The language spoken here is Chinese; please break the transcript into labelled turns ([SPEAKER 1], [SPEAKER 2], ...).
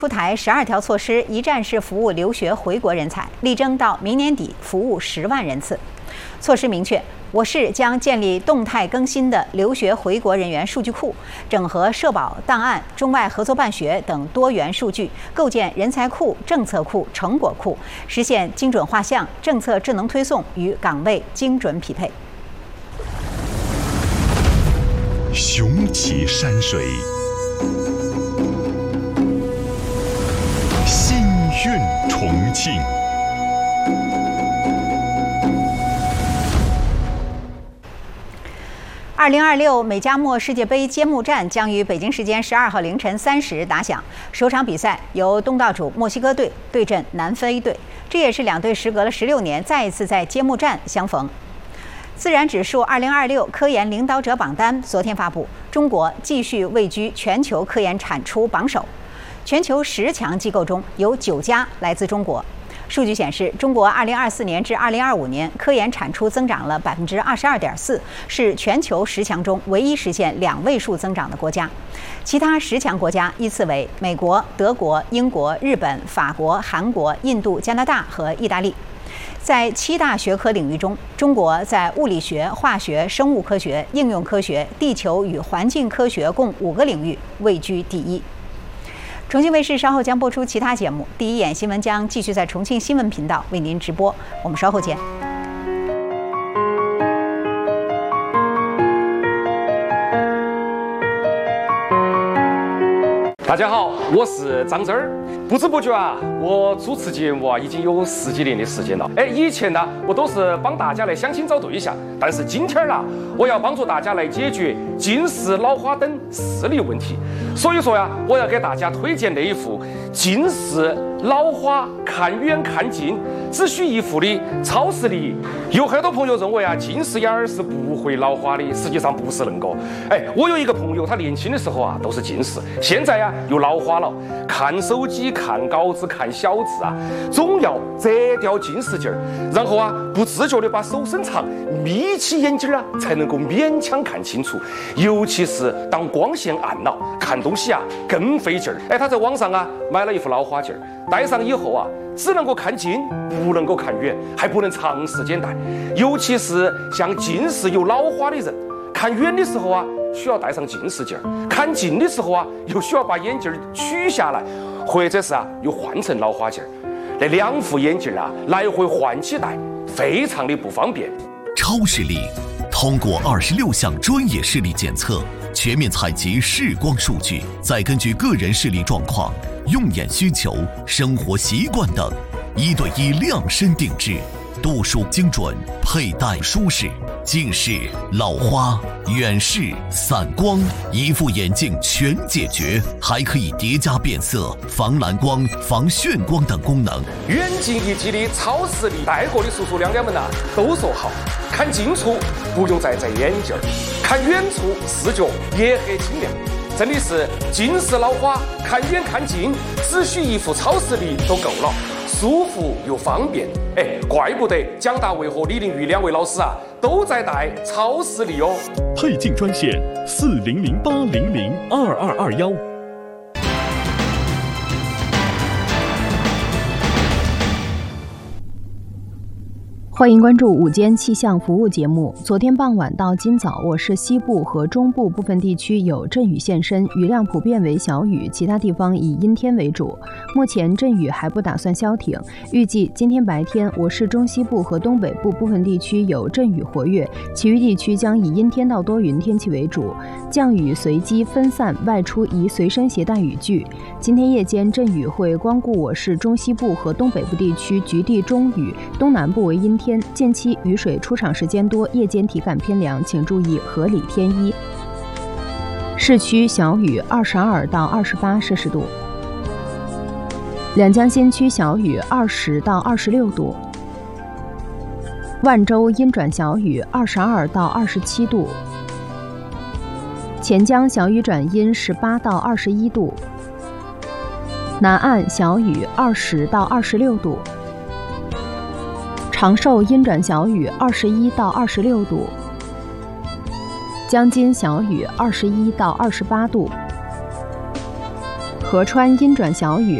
[SPEAKER 1] 出台12条措施，一站式服务留学回国人才，力争到明年底服务10万人次。措施明确，我市将建立动态更新的留学回国人员数据库，整合社保、档案、中外合作办学等多元数据，构建人才库、政策库、成果库，实现精准画像、政策智能推送与岗位精准匹配。
[SPEAKER 2] 雄奇山水，心韵重庆。
[SPEAKER 1] 2026美加墨世界杯揭幕战将于北京时间12号凌晨3时打响。首场比赛由东道主墨西哥队对阵南非队，这也是两队时隔了16年再一次在揭幕战相逢。自然指数2026科研领导者榜单昨天发布，中国继续位居全球科研产出榜首，全球10强机构中有9家来自中国。数据显示，中国2024年至2025年科研产出增长了22.4%，是全球10强中唯一实现2位数增长的国家。其他10强国家依次为美国、德国、英国、日本、法国、韩国、印度、加拿大和意大利。在7大学科领域中，中国在物理学、化学、生物科学、应用科学、地球与环境科学共5个领域位居第一。重庆卫视稍后将播出其他节目，第一眼新闻将继续在重庆新闻频道为您直播，我们稍后见。
[SPEAKER 3] 大家好，我是张真儿。不知不觉啊，我主持节目已经有10几年的时间了。以前呢，我都是帮大家来相亲找对象，但是今天呢，我要帮助大家来解决近视、老花等视力问题。所以说呀，我要给大家推荐那一副近视、老花看远看近只需一副的超视力。有很多朋友认为啊，近视眼儿是不会老花的，实际上不是恁个。我有一个朋友，他年轻的时候啊都是近视，现在呀又老花了，看手机、看稿子、看小字啊，总要摘掉近视镜儿，然后啊不自觉的把手伸长，眯起眼睛啊，才能够勉强看清楚。尤其是当光线暗了，看东西啊更费劲儿。他在网上啊买了一副老花镜儿，戴上以后啊，只能够看近，不能够看远，还不能长时间戴。尤其是像近视有老花的人，看远的时候啊需要戴上近视镜儿，看近的时候啊又需要把眼镜取下来，或者是啊又换成老花镜儿。那2副眼镜啊来回换起戴，非常的不方便。
[SPEAKER 2] 超视力通过26项专业视力检测，全面采集视光数据，再根据个人视力状况、用眼需求、生活习惯等，1对1量身定制，度数精准，佩戴舒适。近视、老花、远视、散光，一副眼镜全解决，还可以叠加变色、防蓝光、防眩光等功能。
[SPEAKER 3] 远近一体的超视力，戴过的叔叔娘娘们啊都说好，看近处不用再摘眼镜，看远处视觉也很清亮。真的是近视老花看远看近，只需一副超视力都够了，舒服又方便。怪不得蒋大为和李玲玉2位老师啊都在戴超视力哦。
[SPEAKER 2] 配镜专线4008002221。
[SPEAKER 4] 欢迎关注午间气象服务节目。昨天傍晚到今早，我市西部和中部部分地区有阵雨现身，雨量普遍为小雨，其他地方以阴天为主。目前阵雨还不打算消停，预计今天白天我市中西部和东北部部分地区有阵雨活跃，其余地区将以阴天到多云天气为主，降雨随机分散，外出宜随身携带雨具。今天夜间阵雨会光顾我市中西部和东北部地区，局地中雨，东南部为阴天。近期雨水出场时间多，夜间体感偏凉，请注意合理添衣。市区小雨22到28摄氏度，两江新区小雨20到26度，万州阴转小雨22到27度，钱江小雨转阴18到21度，南岸小雨20到26度。长寿阴转小雨21到26度，江津小雨21到28度， 河川阴转小雨，